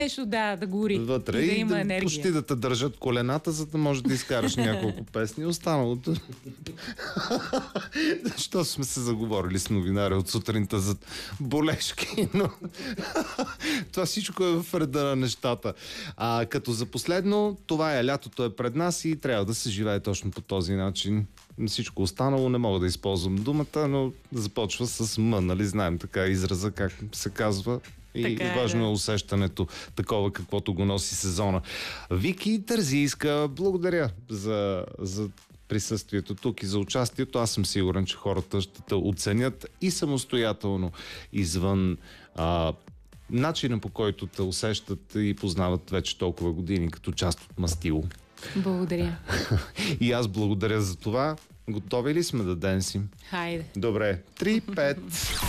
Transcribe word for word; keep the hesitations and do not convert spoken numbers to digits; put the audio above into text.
нещо да, да гори вътре и да и има да, енергия. почти да те държат колената, за да можеш да изкараш няколко песни. Останалото... Защо сме се заговорили с новинари от сутринта за болешки, но това всичко е в реда на нещата. А като за последно, това е лятото е пред нас и трябва да се живее точно по този начин. Всичко останало не мога да използвам думата, но започва с М, нали знаем така израза, как се казва. И така е, важно да. е усещането такова, каквото го носи сезона. Вики Тързийска, благодаря за, за присъствието тук и за участието. Аз съм сигурен, че хората ще те оценят и самостоятелно извън а, начина, по който те усещат и познават вече толкова години като част от мастило. Благодаря. И аз благодаря за това. Готови ли сме да денсим? Хайде. Добре. Три, пет.